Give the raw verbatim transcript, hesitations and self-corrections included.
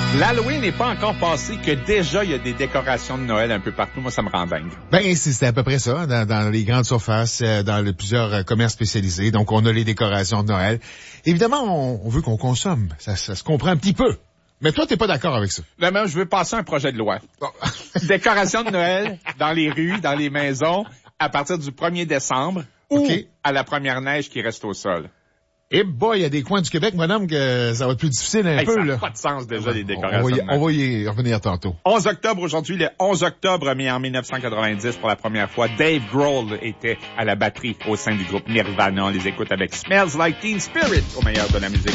L'Halloween n'est pas encore passé que déjà il y a des décorations de Noël un peu partout. Moi, ça me rend dingue. Ben, c'est à peu près ça, dans, dans les grandes surfaces, euh, dans les, plusieurs euh, commerces spécialisés. Donc, on a les décorations de Noël. Évidemment, on, on veut qu'on consomme. Ça, ça se comprend un petit peu. Mais toi, t'es pas d'accord avec ça. Ben, moi, je veux passer un projet de loi. Bon. Décoration de Noël dans les rues, dans les maisons, à partir du premier décembre ou okay. à la première neige qui reste au sol. Eh boy, il y a des coins du Québec, madame, que ça va être plus difficile un hey, peu, ça là. n'a pas de sens, déjà, les décorations. On va, y, on va y revenir tantôt. onze octobre aujourd'hui, le onze octobre, mais en dix-neuf cent quatre-vingt-dix, pour la première fois, Dave Grohl était à la batterie au sein du groupe Nirvana. On les écoute avec Smells Like Teen Spirit, au meilleur de la musique.